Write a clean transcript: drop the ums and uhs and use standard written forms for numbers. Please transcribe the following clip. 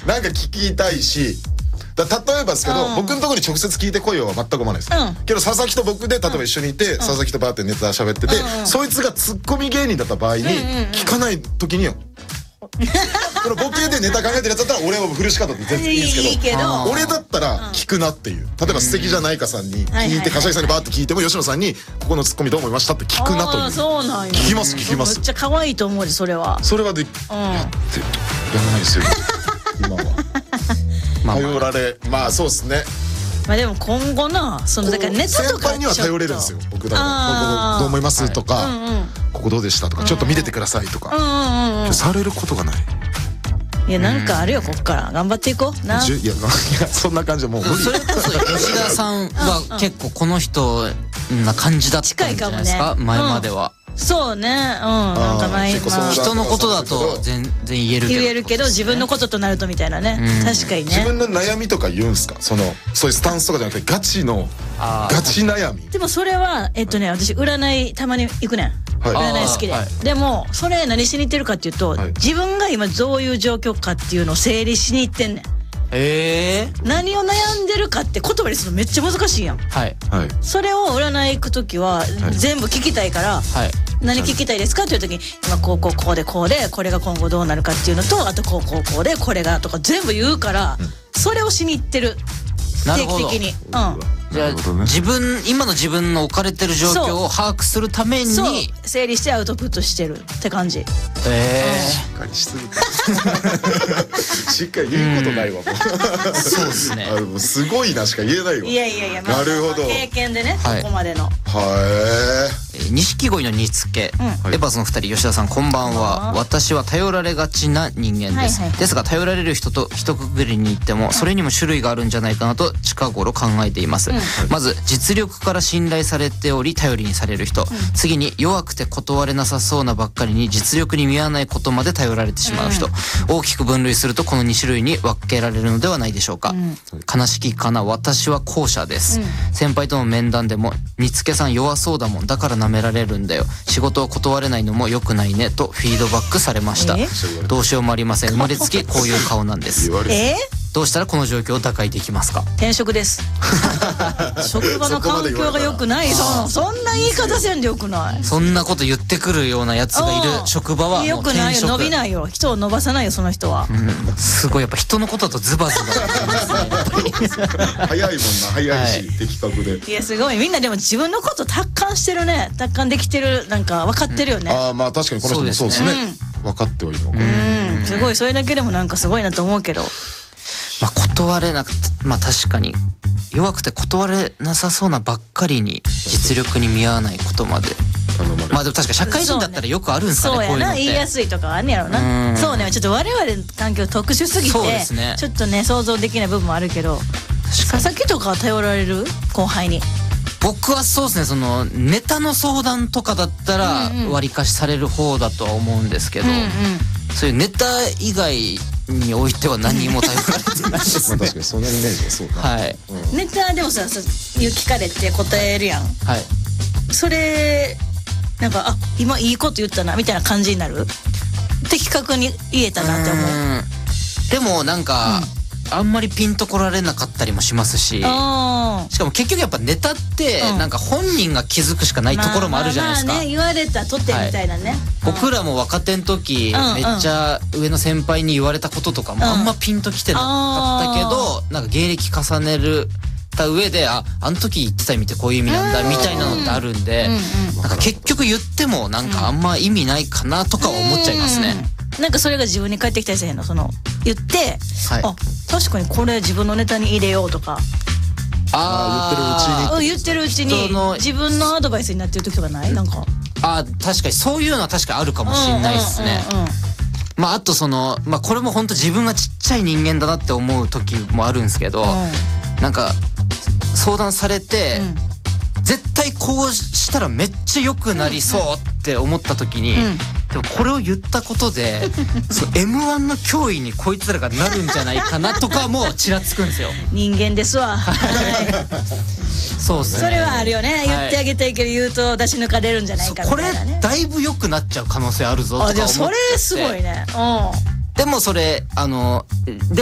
なんか聞きたいし、例えばですけど、僕のところに直接聞いてこいよは全く思わないです、けど佐々木と僕で例えば一緒にいて、佐々木とバーってネタ喋ってて、そいつがツッコミ芸人だった場合に、聞かない時にこのボケでネタ考えてるやつだったら俺はフルシカトって全然いいんですけど、俺だったら聞くなっていう。例えば素敵じゃないかさんに聞いて、柏木さんにバーって聞いても吉野さんにここのツッコミどう思いましたって聞くなという。 そうなんや。 聞きます聞きます。 めっちゃ可愛いと思うで、それは。 それはでやらないですよ今は。頼られ、まあそうですね。 まあでも今後な、そのだからネタとか先輩には頼れるんですよ僕。だからどう思いますとか、ここどうでしたとか、ちょっと見ててくださいとかされることがない。 いや、なんかあるよ、こっから頑張っていこうな。 いやそんな感じでもう無理。 それこそ吉田さんは結構この人な感じだったんじゃないですか、前までは。 そうね、なんかない、 人のことだと全然言えるけど自分のこととなるとみたいなね。確かにね。 自分の悩みとか言うんすか、そういうスタンスとかじゃなくてガチのガチ悩み。 でもそれは私占いたまに行くねん。占い好きで。でもそれ何しに行ってるかっていうと、自分が今どういう状況かっていうのを整理しに行ってんねん。何を悩んでるかって言葉にするのめっちゃ難しいやん。それを占い行く時は全部聞きたいから、何聞きたいですかっていう時に、今こうでこれが今後どうなるかっていうのと、あとこうでこれがとか全部言うから、それをしに行ってる。定期的に。 じゃあ今の自分の置かれてる状況を把握するために整理してアウトプットしてるって感じ。 しっかりしすぎた。しっかり言うことないわ。 そうですね。 すごいなしか言えないわ。 いや、 なるほど。 経験でね、ここまでの。 錦鯉の煮付け、エバスの2人、吉田さんこんばんは。私は頼られがちな人間です。ですが頼られる人と一括りに言ってもそれにも種類があるんじゃないかなと近頃考えています。まず実力から信頼されており頼りにされる人、次に弱くて断れなさそうなばっかりに実力に見合わないことまで頼られてしまう人、大きく分類するとこの2種類に分けられるのではないでしょうか。悲しきかな、私は後者です。先輩との面談でも煮付けさん弱そうだもん、だから舐められるんだよ、仕事を断れないのも良くないねとフィードバックされました。どうしようもありません、生まれつきこういう顔なんです。どうしたらこの状況を打開できますか。 転職です。職場の環境が良くない。そんな言い方せんでよくない。 そんなこと言ってくるようなやつがいる職場は良くないよ。伸びないよ、人を伸ばさないよ、その人は。 すごいやっぱ人のことだとズバズバ早いもんな、早いし的確で。 いやすごい、みんなでも自分のこと達観してるね。達観できてる、なんか分かってるよね。 まあ確かにこの人もそうですね。分かってはいるのか。 すごい、それだけでもなんかすごいなと思うけど。 断れなくて、確かに弱くて断れなさそうなばっかりに実力に見合わないことまで。でも確か社会人だったらよくあるんですかね、 そうやな、言いやすいとかあんねやろな。そうね、ちょっと我々の環境特殊すぎてちょっとね想像できない部分もあるけど、佐々木とか頼られる後輩に。 僕はそうですね、ネタの相談とかだったら割りかしされる方だとは思うんですけど、そういうネタ以外においては何も頼られてないですね。 確かにそんなイメージはそうか。 ネタでもさ、聞かれて答えるやん。それなんか今いいこと言ったなみたいな感じになる。的確に言えたなって思う。 でもなんか、あんまりピンとこられなかったりもしますし、しかも結局やっぱネタってなんか本人が気づくしかないところもあるじゃないですか。 言われたとてみたいなね。 僕らも若手の時めっちゃ上の先輩に言われたこととかもあんまピンときてなかったけど、なんか芸歴重ねるた上であの時言ってた意味ってこういう意味なんだみたいなのってあるんで、なんか結局言ってもなんかあんま意味ないかなとか思っちゃいますね。 なんかそれが自分に返ってきたりせへんの、言って、確かにこれ自分のネタに入れようとか。言ってるうちに自分のアドバイスになってる時とかない？なんか確かにそういうのは確かあるかもしれないですね。あとこれも本当自分がちっちゃい人間だなって思う時もあるんですけど、なんか相談されて、絶対こうしたらめっちゃ良くなりそうって思った時に、でもこれを言ったことでM1 の脅威にこいつらがなるんじゃないかなとかもちらつくんですよ。 人間ですわ。 そうっすね。 それはあるよね。言ってあげたいけど言うと出し抜かれるんじゃないかみたいなね。 これだいぶ良くなっちゃう可能性あるぞとか思って。 それすごいね。 でもそれ